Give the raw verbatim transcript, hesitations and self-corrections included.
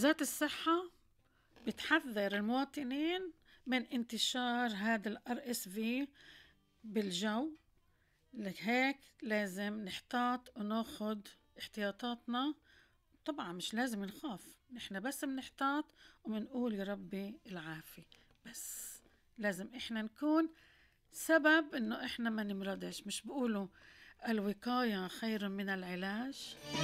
وزارة الصحة بتحذر المواطنين من انتشار هذا ال آر إس في بالجو، لهيك لازم نحتاط وناخد احتياطاتنا. طبعا مش لازم نخاف، نحن بس بنحتاط ومنقول يا ربي العافية، بس لازم احنا نكون سبب انه احنا ما نمرضش. مش بقولوا الوقاية خير من العلاج؟